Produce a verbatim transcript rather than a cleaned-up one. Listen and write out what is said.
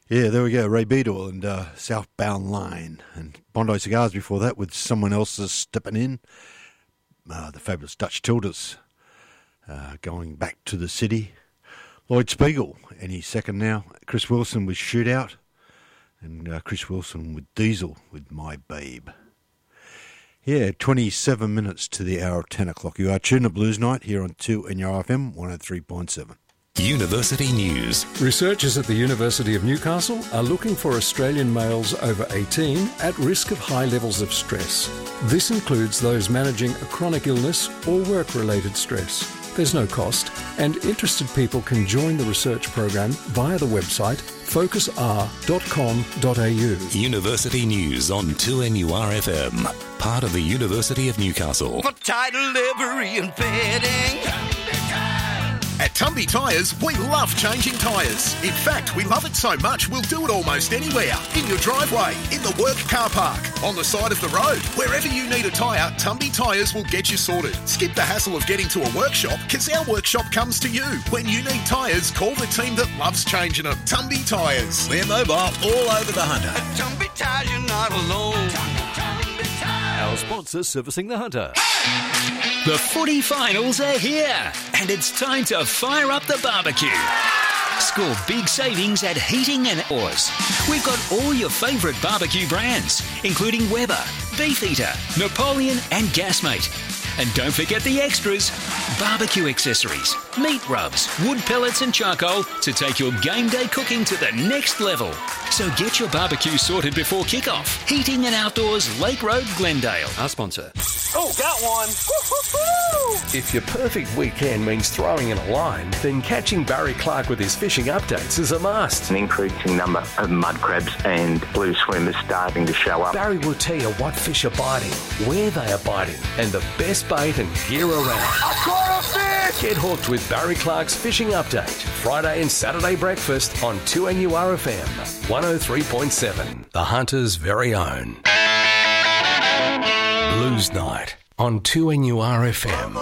Yeah, there we go. Ray Beadle and uh, Southbound Lane. And Bondi Cigars before that with Someone Else's Stepping In. Uh, the fabulous Dutch Tildas uh, going back to the city. Lloyd Spiegel, any second now. Chris Wilson with Shootout. And uh, Chris Wilson with Diesel with My Babe. Yeah, twenty-seven minutes to the hour of ten o'clock. You are tuned to Blues Night here on two N U R F M one oh three point seven. University News. Researchers at the University of Newcastle are looking for Australian males over eighteen at risk of high levels of stress. This includes those managing a chronic illness or work-related stress. There's no cost, and interested people can join the research program via the website focus r dot com dot a u. University News on two N U R F M, part of the University of Newcastle. For title livery and fitting. At Tumby Tyres, we love changing tyres. In fact, we love it so much we'll do it almost anywhere. In your driveway, in the work car park, on the side of the road. Wherever you need a tyre, Tumby Tyres will get you sorted. Skip the hassle of getting to a workshop, because our workshop comes to you. When you need tyres, call the team that loves changing them. Tumby Tyres. We're mobile all over the Hunter. At Tumby Tyres, you're not alone. Our sponsor, Servicing the Hunter. The footy finals are here, and it's time to fire up the barbecue. Score big savings at Heating and Oars. We've got all your favourite barbecue brands, including Weber, Beefeater, Napoleon and Gasmate. And don't forget the extras. Barbecue accessories, meat rubs, wood pellets and charcoal to take your game day cooking to the next level. So get your barbecue sorted before kick-off. Heating and Outdoors, Lake Road, Glendale. Our sponsor. Oh, got one. Woo-hoo-hoo! If your perfect weekend means throwing in a line, then catching Barry Clark with his fishing updates is a must. An increasing number of mud crabs and blue swimmers starting to show up. Barry will tell you what fish are biting, where they are biting, and the best bait and gear around. I caught a fish! Get hooked with Barry Clark's Fishing Update, Friday and Saturday breakfast on two N U R F M, one oh three point seven, the Hunter's very own. Blues Night on two N U R F M.